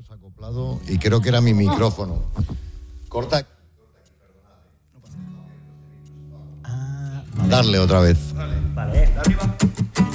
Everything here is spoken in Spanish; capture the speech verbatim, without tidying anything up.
acoplado y creo que era mi micrófono. Corta. Ah, vale. Darle otra vez. Vale. Arriba.